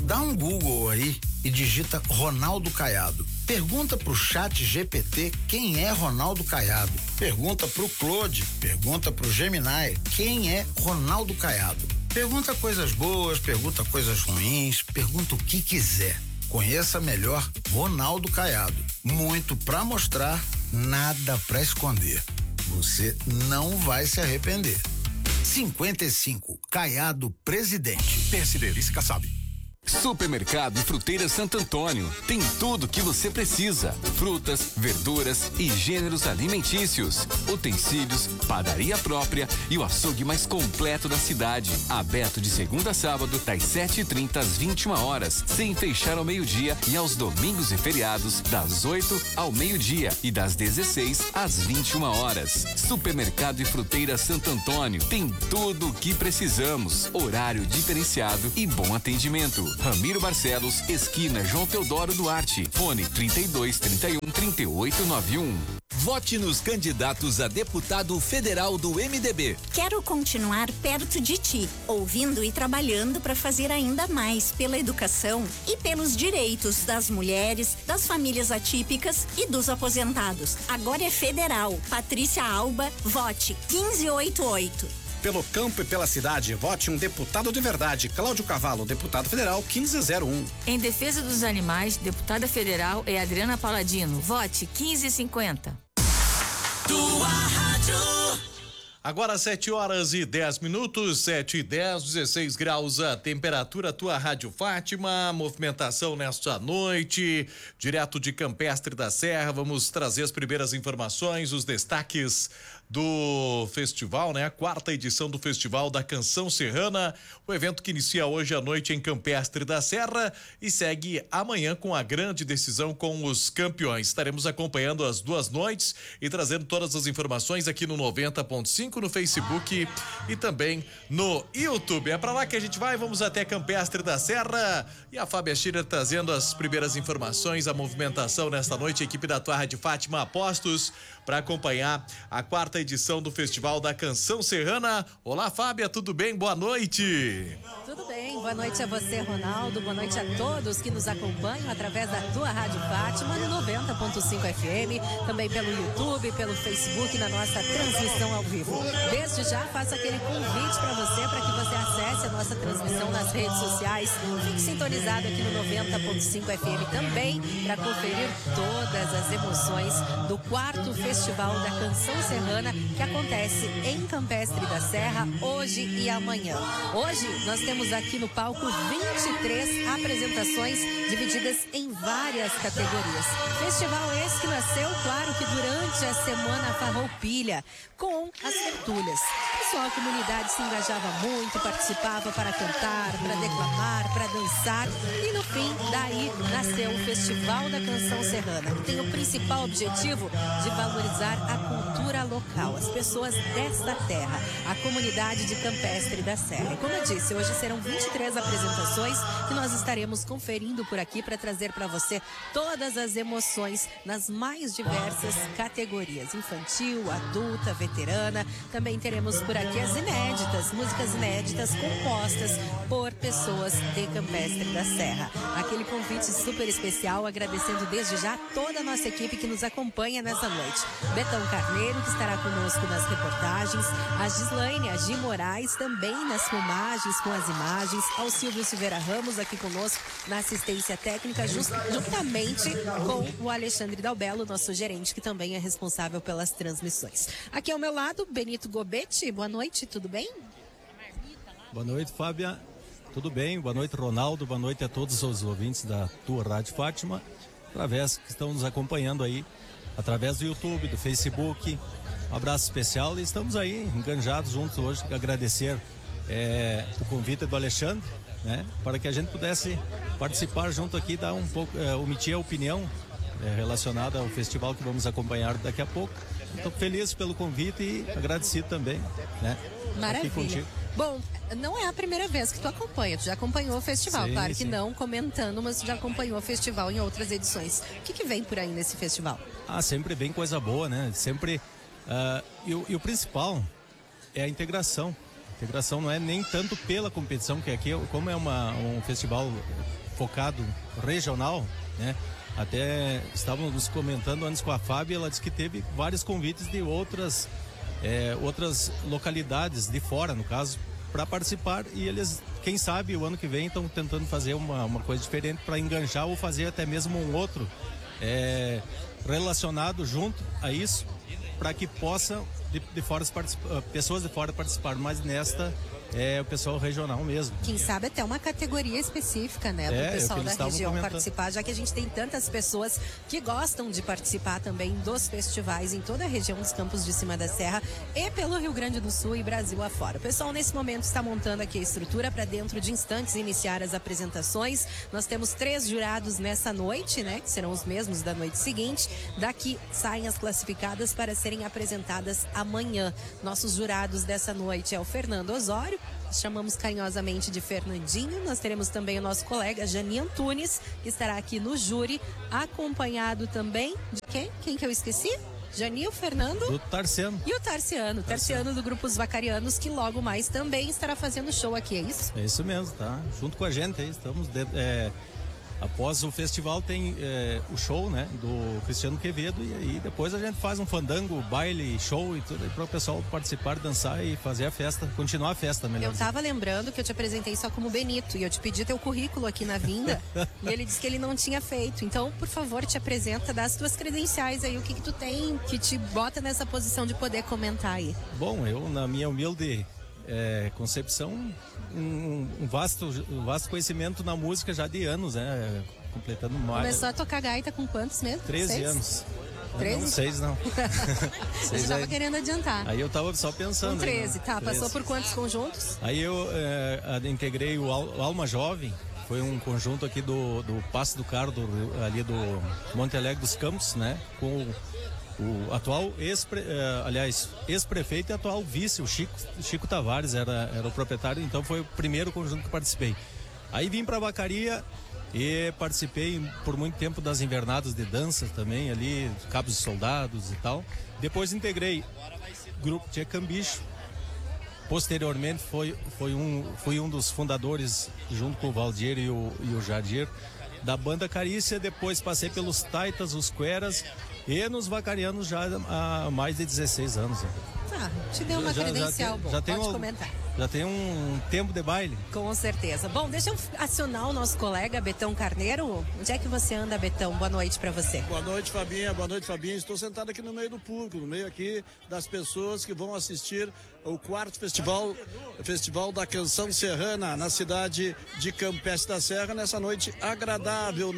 Dá um Google aí e digita Ronaldo Caiado. Pergunta pro Chat GPT quem é Ronaldo Caiado. Pergunta pro Claude, pergunta pro Gemini quem é Ronaldo Caiado. Pergunta coisas boas, pergunta coisas ruins, pergunta o que quiser. Conheça melhor Ronaldo Caiado. Muito pra mostrar, nada pra esconder. Você não vai se arrepender. 55, Caiado Presidente. PS Delícia Kassab. Supermercado e Fruteira Santo Antônio tem tudo que você precisa: frutas, verduras e gêneros alimentícios, utensílios, padaria própria e o açougue mais completo da cidade. Aberto de segunda a sábado, das 7h30 às 21h, sem fechar ao meio-dia, e aos domingos e feriados, das 8 ao meio-dia e das 16 às 21h. Supermercado e Fruteira Santo Antônio tem tudo o que precisamos: horário diferenciado e bom atendimento. Ramiro Barcelos, esquina João Teodoro Duarte. Fone 3231-3891. Vote nos candidatos a deputado federal do MDB. Quero continuar perto de ti, ouvindo e trabalhando para fazer ainda mais pela educação e pelos direitos das mulheres, das famílias atípicas e dos aposentados. Agora é federal. Patrícia Alba, vote 1588. Pelo campo e pela cidade, vote um deputado de verdade. Cláudio Cavalo, deputado federal 1501. Em defesa dos animais, deputada federal é Adriana Paladino. Vote 1550. Tua rádio. Agora 7h10, 7h10, 16 graus a temperatura. Tua Rádio Fátima, movimentação nesta noite, direto de Campestre da Serra. Vamos trazer as primeiras informações, os destaques do festival, né? A 4ª edição do Festival da Canção Serrana, o evento que inicia hoje à noite em Campestre da Serra e segue amanhã com a grande decisão com os campeões. Estaremos acompanhando as 2 noites e trazendo todas as informações aqui no 90.5, no Facebook e também no YouTube. É pra lá que a gente vai, vamos até Campestre da Serra e a Fábia Schiller trazendo as primeiras informações, a movimentação nesta noite, a equipe da Tua Rádio Fátima apostos para acompanhar a 4ª edição do Festival da Canção Serrana. Olá, Fábia, tudo bem? Boa noite. Tudo bem, boa noite a você, Ronaldo, boa noite a todos que nos acompanham através da Tua Rádio Fátima no 90.5 FM, também pelo YouTube, pelo Facebook, na nossa transmissão ao vivo. Desde já faço aquele convite para que você acesse a nossa transmissão nas redes sociais, fique sintonizado aqui no 90.5 FM também para conferir todas as emoções do 4º Festival da Canção Serrana que acontece em Campestre da Serra hoje e amanhã. Hoje nós temos aqui no palco 23 apresentações divididas em várias categorias. Festival esse que nasceu, claro que durante a Semana Farroupilha, com as tertúlias. Pessoal, a comunidade se engajava muito, participava para cantar, para declamar, para dançar e no fim, daí nasceu o Festival da Canção Serrana, que tem o principal objetivo de valorizar a cultura local, as pessoas desta terra, a comunidade de Campestre da Serra. E como eu disse, hoje serão 23 apresentações que nós estaremos conferindo por aqui para trazer para você todas as emoções nas mais diversas categorias, infantil, adulta, veterana. Também teremos por aqui as inéditas, músicas inéditas compostas por pessoas de Campestre da Serra. Aquele convite super especial, agradecendo desde já toda a nossa equipe que nos acompanha nessa noite. Betão Carneiro, que estará conosco nas reportagens, a Gislaine, a Gi Moraes, também nas filmagens com as imagens, ao Silvio Silveira Ramos aqui conosco na assistência técnica, juntamente com o Alexandre Dalbello, nosso gerente, que também é responsável pelas transmissões. Aqui ao meu lado, Benito Gobetti. Boa noite, tudo bem? Boa noite, Fábia. Tudo bem? Boa noite, Ronaldo. Boa noite a todos os ouvintes da Tua Rádio Fátima, através que estão nos acompanhando aí, através do YouTube, do Facebook. Um abraço especial e estamos aí enganjados juntos hoje. Agradecer o convite do Alexandre, né, para que a gente pudesse participar junto aqui, dar um pouco, omitir a opinião relacionada ao festival que vamos acompanhar daqui a pouco. Estou feliz pelo convite e agradecido também, né? Maravilha. Bom, não é a primeira vez que tu acompanha, tu já acompanhou o festival, sim, claro que sim. Não comentando, mas tu já acompanhou o festival em outras edições. O que vem por aí nesse festival? Sempre vem coisa boa, né? Sempre, e o principal é a integração, integração não é nem tanto pela competição, que aqui, como é um festival focado regional, né? Até estávamos comentando antes com a Fábia, ela disse que teve vários convites de outras localidades de fora, no caso, para participar, e eles, quem sabe, o ano que vem estão tentando fazer uma coisa diferente para enganchar ou fazer até mesmo um outro relacionado junto a isso, para que possa pessoas de fora participar, mas nesta o pessoal regional mesmo. Quem sabe até uma categoria específica, né, do pessoal da região participar, já que a gente tem tantas pessoas que gostam de participar também dos festivais em toda a região dos Campos de Cima da Serra e pelo Rio Grande do Sul e Brasil afora. O pessoal nesse momento está montando aqui a estrutura para dentro de instantes iniciar as apresentações. Nós temos 3 jurados nessa noite, né, que serão os mesmos da noite seguinte. Daqui saem as classificadas para serem apresentadas amanhã. Nossos jurados dessa noite é o Fernando Osório, chamamos carinhosamente de Fernandinho. Nós teremos também o nosso colega Jani Antunes, que estará aqui no júri, acompanhado também de quem? Quem que eu esqueci? Jani, o Fernando? Do Tarciano. E o Tarciano. Tarciano do Grupo Os Vacarianos, que logo mais também estará fazendo show aqui, é isso? É isso mesmo, tá? Junto com a gente aí, estamos... Após o festival tem o show, né, do Cristiano Quevedo, e aí depois a gente faz um fandango, baile, show e tudo aí para o pessoal participar, dançar e fazer a festa, continuar a festa, melhor. Eu tava lembrando que eu te apresentei só como Benito e eu te pedi teu currículo aqui na vinda e ele disse que ele não tinha feito. Então, por favor, te apresenta, dá as tuas credenciais aí, o que tu tem que te bota nessa posição de poder comentar aí. Bom, eu, na minha humilde concepção, um vasto conhecimento na música já de anos, né? Completando mais. Começou a tocar gaita com quantos mesmo? 13 anos. 13? Não, 6 não. Você estava querendo adiantar. Aí eu tava só pensando. Com 13, né? tá. 13. Passou por quantos conjuntos? Aí eu integrei o Alma Jovem, foi um conjunto aqui do Passo do Cardo, ali do Monte Alegre dos Campos, né? Com o atual ex-prefeito e atual vice, o Chico Tavares, era o proprietário, então foi o primeiro conjunto que participei. Aí vim para a Vacaria e participei por muito tempo das invernadas de dança também, ali, Cabos de Soldados e tal. Depois integrei o grupo Tchê Cambicho. Posteriormente fui um dos fundadores, junto com o Valdir e o Jardir, da banda Carícia. Depois passei pelos Taitas, os Queras, e nos Vacarianos já há mais de 16 anos. Ah, te deu uma credencial boa, pode comentar. Já tem um tempo de baile. Com certeza. Bom, deixa eu acionar o nosso colega Betão Carneiro. Onde é que você anda, Betão? Boa noite pra você. Boa noite, Fabinha. Boa noite, Fabinha. Estou sentado aqui no meio do público, no meio aqui das pessoas que vão assistir o 4º Festival da Canção Serrana na cidade de Campestre da Serra, nessa noite agradável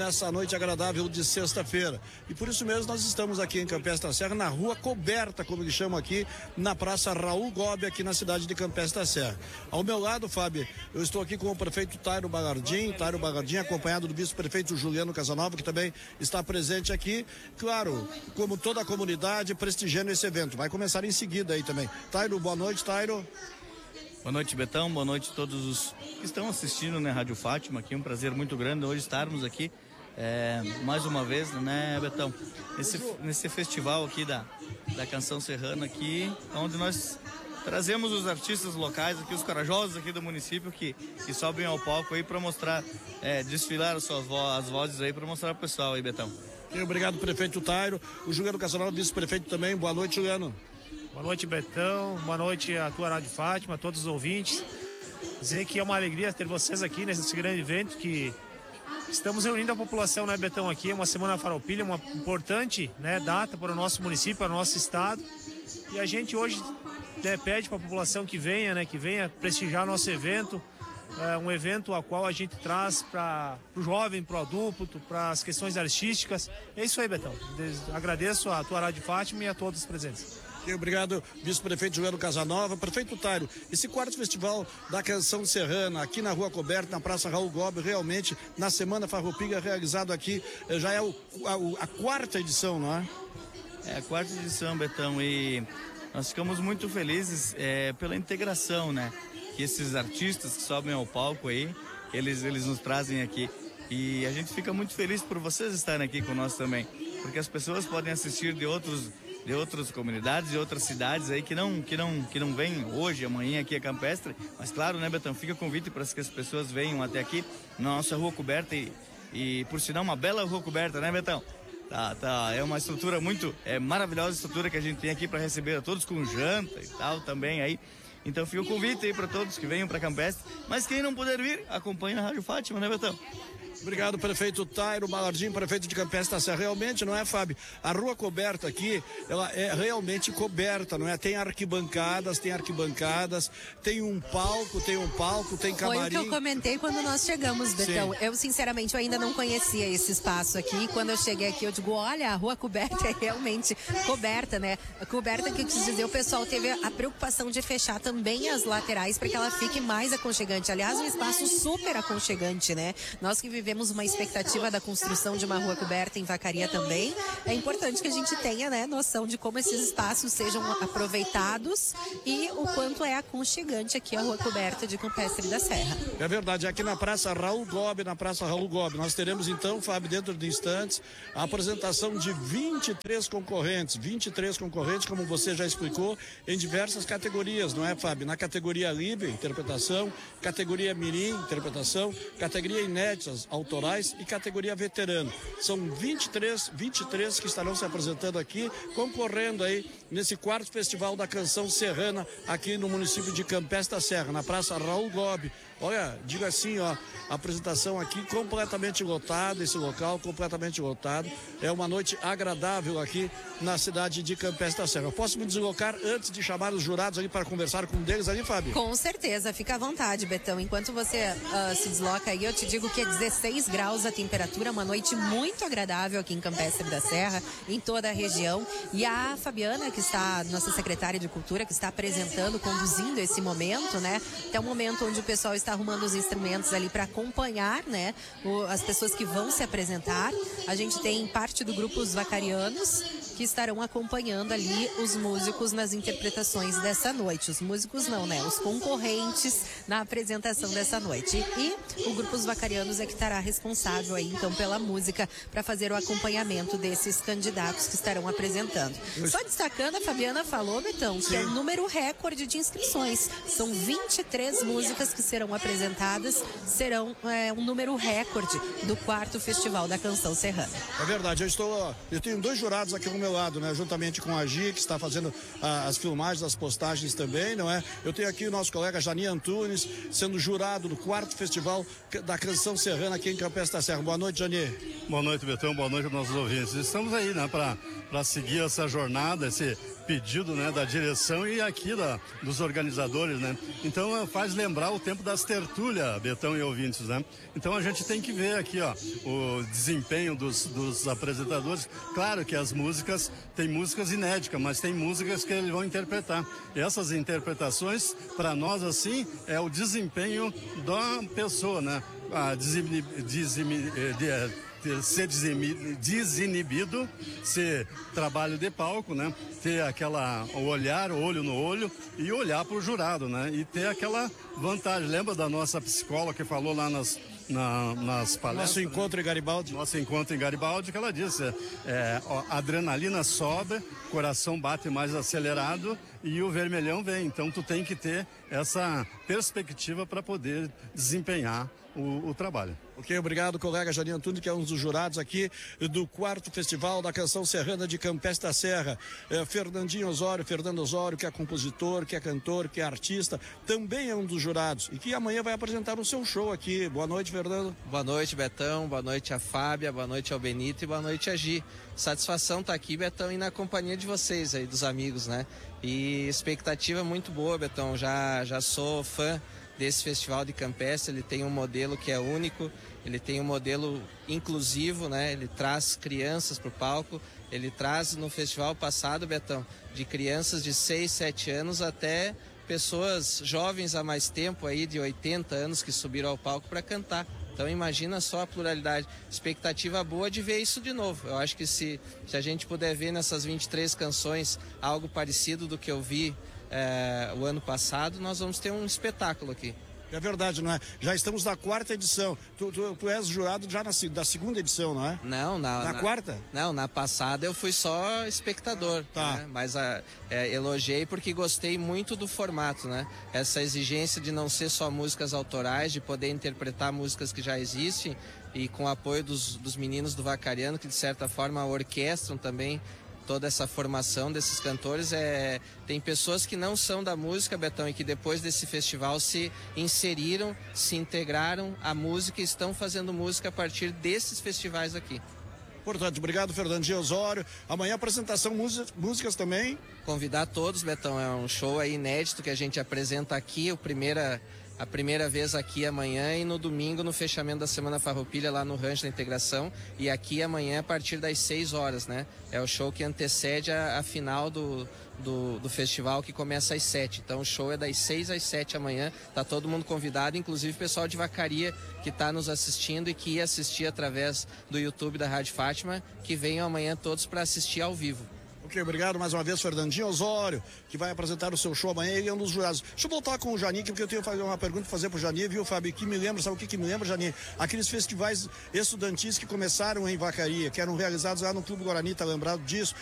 de sexta-feira. E por isso mesmo nós estamos aqui em Campestre da Serra, na Rua Coberta, como eles chamam aqui, na Praça Raul Gobi, aqui na cidade de Campestre da Serra. Ao meu lado, Fábio, eu estou aqui com o prefeito Tairo Bagardim, acompanhado do vice-prefeito Juliano Casanova, que também está presente aqui, claro, como toda a comunidade, prestigiando esse evento. Vai começar em seguida aí também. Tairo, boa noite, Tairo. Boa noite, Betão, boa noite a todos os que estão assistindo, né, Rádio Fátima, aqui um prazer muito grande hoje estarmos aqui, mais uma vez, né, Betão, nesse festival aqui da Canção Serrana aqui, onde nós trazemos os artistas locais aqui, os corajosos aqui do município que sobem ao palco aí para mostrar, desfilar as vozes aí para mostrar pro pessoal aí, Betão. Obrigado, prefeito Tairo. O Juliano Casanova, vice-prefeito também. Boa noite, Juliano. Boa noite, Betão. Boa noite a tua Rádio Fátima, a todos os ouvintes. Dizer que é uma alegria ter vocês aqui nesse grande evento que estamos reunindo a população, né, Betão, aqui. É uma Semana Farroupilha, uma importante, né, data para o nosso município, para o nosso estado. E a gente hoje pede para a população que venha prestigiar nosso evento, um evento a qual a gente traz para o jovem, para o adulto, para as questões artísticas. É isso aí, Betão. Agradeço a tua Rádio Fátima e a todos os presentes. Obrigado, vice-prefeito Juliano Casanova. Prefeito Tairo, esse 4º Festival da Canção Serrana, aqui na Rua Coberta, na Praça Raul Gobi, realmente, na Semana Farroupilha, realizado aqui, já é a 4ª edição, não é? É a 4ª edição, Betão, e nós ficamos muito felizes pela integração, né? Que esses artistas que sobem ao palco aí, eles nos trazem aqui. E a gente fica muito feliz por vocês estarem aqui conosco também, porque as pessoas podem assistir de outros de outras comunidades, de outras cidades aí que não vêm hoje, amanhã aqui a Campestre. Mas claro, né, Betão, fica o convite para que as pessoas venham até aqui na nossa rua coberta e por sinal uma bela rua coberta, né, Betão? Tá, é uma estrutura maravilhosa estrutura que a gente tem aqui para receber a todos com janta e tal também aí. Então fica o convite aí para todos que venham para Campestre, mas quem não puder vir, acompanha a Rádio Fátima, né, Betão? Obrigado, prefeito Tairo Balardim, prefeito de Campestre da Serra. Realmente, não é, Fábio? A rua coberta aqui, ela é realmente coberta, não é? Tem arquibancadas, tem um palco, tem camarim. Foi o que eu comentei quando nós chegamos, Betão. Eu, sinceramente, ainda não conhecia esse espaço aqui. Quando eu cheguei aqui, eu digo, olha, a rua coberta é realmente coberta, né? A coberta, que eu quis dizer, o pessoal teve a preocupação de fechar também as laterais para que ela fique mais aconchegante. Aliás, um espaço super aconchegante, né? Nós que vivemos uma expectativa da construção de uma rua coberta em Vacaria também. É importante que a gente tenha, né, noção de como esses espaços sejam aproveitados e o quanto é aconchegante aqui a rua coberta de Campestre da Serra. É verdade, aqui na Praça Raul Gobi, nós teremos então, Fábio, dentro de instantes, a apresentação de 23 concorrentes, como você já explicou, em diversas categorias, não é, Fábio? Na categoria livre, interpretação, categoria mirim, interpretação, categoria inéditas, autorais e categoria veterano. São 23 que estarão se apresentando aqui, concorrendo aí nesse 4º Festival da Canção Serrana aqui no município de Campestre da Serra, na Praça Raul Gobi. Olha, digo assim, ó, a apresentação aqui completamente lotada, esse local completamente lotado. É uma noite agradável aqui na cidade de Campestre da Serra. Eu posso me deslocar antes de chamar os jurados ali para conversar com um deles ali, Fábio? Com certeza, fica à vontade, Betão. Enquanto você se desloca aí, eu te digo que é 16 graus a temperatura, uma noite muito agradável aqui em Campestre da Serra, em toda a região. E a Fabiana, que está, nossa secretária de Cultura, que está apresentando, conduzindo esse momento, né? Até o momento onde o pessoal está arrumando os instrumentos ali para acompanhar, né, as pessoas que vão se apresentar. A gente tem parte do grupo Os Vacarianos que estarão acompanhando ali os músicos nas interpretações dessa noite. Os músicos não, né? Os concorrentes na apresentação dessa noite. E o grupo Os Vacarianos é que estará responsável aí, então, pela música para fazer o acompanhamento desses candidatos que estarão apresentando. Só destacando, a Fabiana falou, Betão, que é o número recorde de inscrições. São 23 músicas que serão apresentadas, serão um número recorde do 4º Festival da Canção Serrana. É verdade, eu tenho 2 jurados aqui ao meu lado, né? Juntamente com a Gi, que está fazendo as filmagens, as postagens também, não é? Eu tenho aqui o nosso colega Jani Antunes, sendo jurado do 4º Festival da Canção Serrana aqui em Campestre da Serra. Boa noite, Jani. Boa noite, Betão, boa noite aos nossos ouvintes. Estamos aí, né, para seguir essa jornada, esse pedido, né, da direção e aqui dos organizadores, né? Então faz lembrar o tempo das tertúlias, Betão e ouvintes, né? Então a gente tem que ver aqui, ó, o desempenho dos apresentadores. Claro que as músicas, tem músicas inéditas, mas tem músicas que eles vão interpretar. E essas interpretações, para nós, assim, é o desempenho da pessoa, né? Ser desinibido, ser trabalho de palco, né? Ter o olhar, olho no olho e olhar para o jurado, né? E ter aquela vantagem. Lembra da nossa psicóloga que falou lá nas palestras? Nosso encontro em Garibaldi. Nosso encontro em Garibaldi, que ela disse, a adrenalina sobe, coração bate mais acelerado e o vermelhão vem. Então tu tem que ter essa perspectiva para poder desempenhar o trabalho. Ok, obrigado, colega Jani Antunes, que é um dos jurados aqui do 4º Festival da Canção Serrana de Campestre da Serra. Fernando Osório, que é compositor, que é cantor, que é artista, também é um dos jurados e que amanhã vai apresentar o seu show aqui. Boa noite, Fernando. Boa noite, Betão, boa noite a Fábia, boa noite ao Benito e boa noite a Gi. Satisfação estar aqui, Betão, e na companhia de vocês aí, dos amigos, né? E expectativa muito boa, Betão, já sou fã desse festival de Campestre. Ele tem um modelo que é único, ele tem um modelo inclusivo, né? Ele traz crianças para o palco, ele traz no festival passado, Betão, de crianças de 6, 7 anos até pessoas jovens há mais tempo aí, de 80 anos, que subiram ao palco para cantar. Então imagina só a pluralidade. Expectativa boa de ver isso de novo. Eu acho que se a gente puder ver nessas 23 canções algo parecido do que eu vi o ano passado, nós vamos ter um espetáculo aqui. É verdade, não é? Já estamos na 4ª edição. Tu és jurado já da 2ª edição, não é? Não, na 4ª? Não, na passada eu fui só espectador, tá. Né? Mas elogiei porque gostei muito do formato, né? Essa exigência de não ser só músicas autorais, de poder interpretar músicas que já existem e com o apoio dos meninos do Vacariano, que de certa forma orquestram também toda essa formação desses cantores. Tem pessoas que não são da música, Betão, e que depois desse festival se inseriram, se integraram à música e estão fazendo música a partir desses festivais aqui. Importante, obrigado, Fernandinho Osório. Amanhã apresentação, músicas também. Convidar todos, Betão, é um show aí inédito que a gente apresenta aqui, a primeira vez aqui amanhã e no domingo no fechamento da Semana Farroupilha lá no Rancho da Integração, e aqui amanhã a partir das 6 horas, né? É o show que antecede a final do festival, que começa às 7. Então o show é das 6 às 7 amanhã, tá todo mundo convidado, inclusive o pessoal de Vacaria que está nos assistindo e que ia assistir através do YouTube da Rádio Fátima, que venham amanhã todos para assistir ao vivo. Ok, obrigado mais uma vez, Fernandinho Osório, que vai apresentar o seu show amanhã, ele é um dos jurados. Deixa eu voltar com o Jani, porque eu tenho uma pergunta para fazer pro Jani, viu, Fábio? Que me lembra, sabe o que me lembra, Jani? Aqueles festivais estudantis que começaram em Vacaria, que eram realizados lá no Clube Guarani, tá lembrado disso?